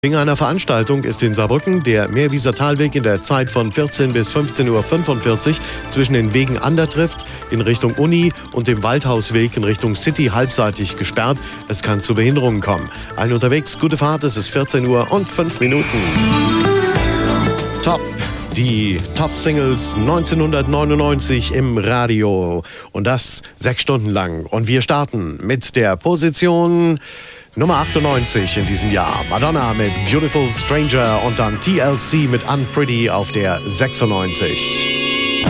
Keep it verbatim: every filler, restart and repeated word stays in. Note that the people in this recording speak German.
Wegen einer Veranstaltung ist in Saarbrücken der Meerwieser Talweg in der Zeit von vierzehn bis fünfzehn Uhr fünfundvierzig zwischen den Wegen Andertrift in Richtung Uni und dem Waldhausweg in Richtung City halbseitig gesperrt. Es kann zu Behinderungen kommen. Allen unterwegs, gute Fahrt, es ist vierzehn Uhr und fünf Minuten. Top. Die Top-Singles neunzehnhundertneunundneunzig im Radio. Und das sechs Stunden lang. Und wir starten mit der Position Nummer achtundneunzig in diesem Jahr. Madonna mit Beautiful Stranger und dann T L C mit Unpretty auf der sechsundneunzig.